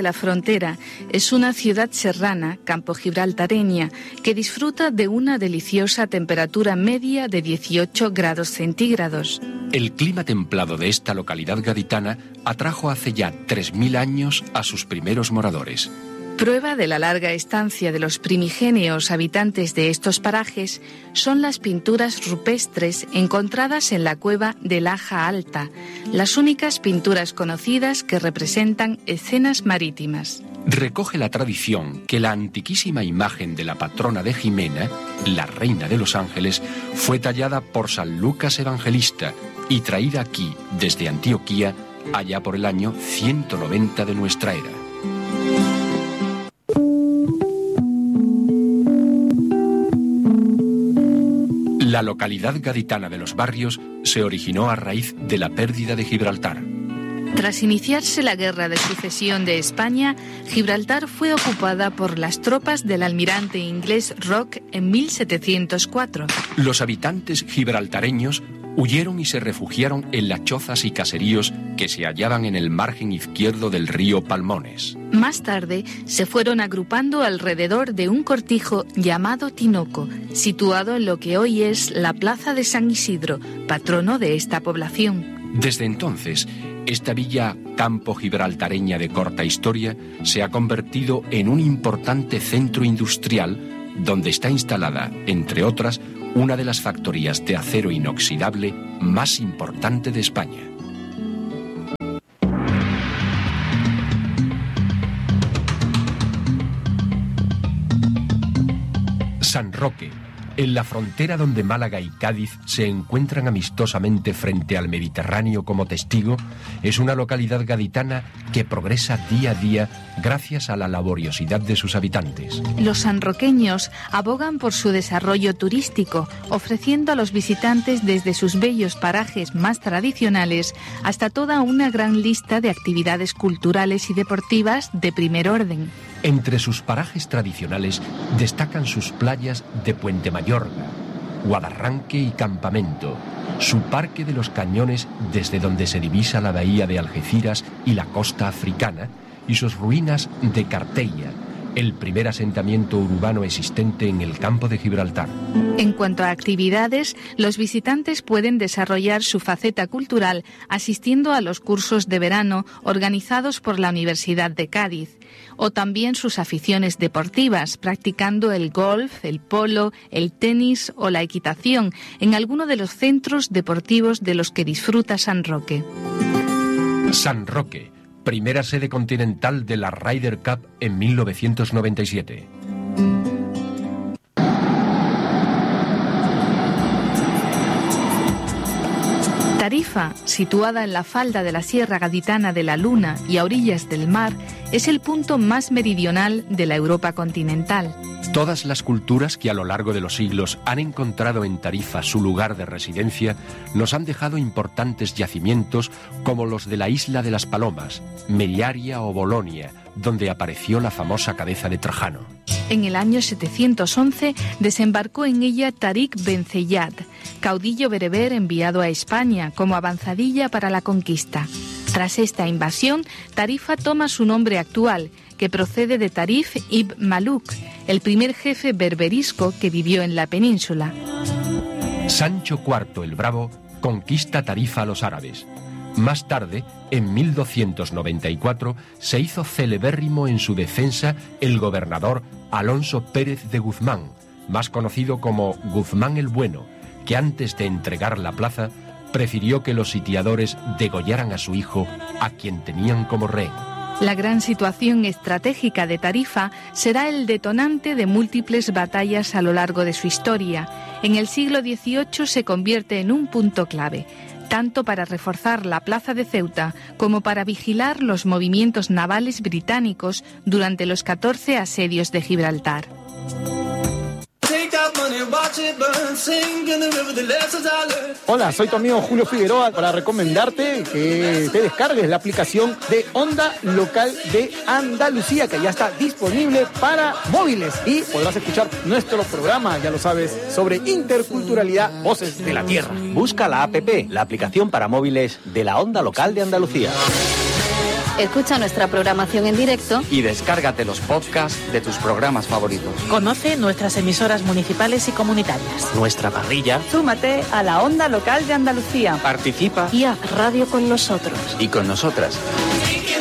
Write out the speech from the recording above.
de la Frontera es una ciudad serrana, campo-gibraltareña, que disfruta de una deliciosa temperatura media de 18 grados centígrados. El clima templado de esta localidad gaditana atrajo hace ya 3.000 años a sus primeros moradores. Prueba de la larga estancia de los primigenios habitantes de estos parajes son las pinturas rupestres encontradas en la cueva de Laja Alta, las únicas pinturas conocidas que representan escenas marítimas. Recoge la tradición que la antiquísima imagen de la patrona de Jimena, la reina de los ángeles, fue tallada por San Lucas Evangelista y traída aquí desde Antioquía allá por el año 190 de nuestra era. La localidad gaditana de Los Barrios se originó a raíz de la pérdida de Gibraltar. Tras iniciarse la Guerra de Sucesión de España, Gibraltar fue ocupada por las tropas del almirante inglés Rocke en 1704. Los habitantes gibraltareños huyeron y se refugiaron en las chozas y caseríos que se hallaban en el margen izquierdo del río Palmones. Más tarde se fueron agrupando alrededor de un cortijo llamado Tinoco, situado en lo que hoy es la Plaza de San Isidro, patrono de esta población. Desde entonces, esta villa campo gibraltareña de corta historia se ha convertido en un importante centro industrial donde está instalada, entre otras, una de las factorías de acero inoxidable más importante de España. San Roque, en la frontera donde Málaga y Cádiz se encuentran amistosamente frente al Mediterráneo como testigo, es una localidad gaditana que progresa día a día gracias a la laboriosidad de sus habitantes. Los sanroqueños abogan por su desarrollo turístico, ofreciendo a los visitantes desde sus bellos parajes más tradicionales hasta toda una gran lista de actividades culturales y deportivas de primer orden. Entre sus parajes tradicionales destacan sus playas de Puente Mayorga, Guadarranque y Campamento, su Parque de los Cañones desde donde se divisa la bahía de Algeciras y la costa africana, y sus ruinas de Cartella, el primer asentamiento urbano existente en el campo de Gibraltar. En cuanto a actividades, los visitantes pueden desarrollar su faceta cultural asistiendo a los cursos de verano organizados por la Universidad de Cádiz, o también sus aficiones deportivas, practicando el golf, el polo, el tenis o la equitación en alguno de los centros deportivos de los que disfruta San Roque. San Roque, primera sede continental de la Ryder Cup en 1997. Tarifa, situada en la falda de la Sierra Gaditana de la Luna y a orillas del mar, es el punto más meridional de la Europa continental. Todas las culturas que a lo largo de los siglos han encontrado en Tarifa su lugar de residencia nos han dejado importantes yacimientos como los de la Isla de las Palomas, Meriaria o Bolonia, donde apareció la famosa cabeza de Trajano. En el año 711 desembarcó en ella Tarik Ben Zeyad, caudillo bereber enviado a España como avanzadilla para la conquista. Tras esta invasión, Tarifa toma su nombre actual, que procede de Tarif ibn Maluk, el primer jefe berberisco que vivió en la península. Sancho IV el Bravo conquista Tarifa a los árabes. Más tarde, en 1294, se hizo celebérrimo en su defensa el gobernador Alonso Pérez de Guzmán, más conocido como Guzmán el Bueno, que antes de entregar la plaza, prefirió que los sitiadores degollaran a su hijo, a quien tenían como rehén. La gran situación estratégica de Tarifa será el detonante de múltiples batallas a lo largo de su historia. En el siglo XVIII se convierte en un punto clave, tanto para reforzar la plaza de Ceuta como para vigilar los movimientos navales británicos durante los 14 asedios de Gibraltar. Hola, soy tu amigo Julio Figueroa para recomendarte que te descargues la aplicación de Onda Local de Andalucía, que ya está disponible para móviles y podrás escuchar nuestro programa, ya lo sabes, sobre interculturalidad, voces de la tierra. Busca la APP, la aplicación para móviles de la Onda Local de Andalucía. Escucha nuestra programación en directo y descárgate los podcasts de tus programas favoritos. Conoce nuestras emisoras municipales y comunitarias. Nuestra parrilla. Súmate a la Onda Local de Andalucía. Participa y haz radio con nosotros. y con nosotras.